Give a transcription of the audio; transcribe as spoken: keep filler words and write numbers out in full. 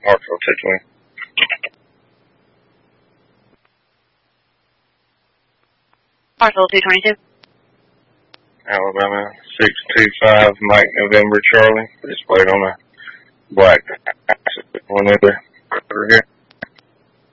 Hartsville two twenty. Hartsville two twenty-two. Alabama six two five, Mike November Charlie. Displayed on a black one other here.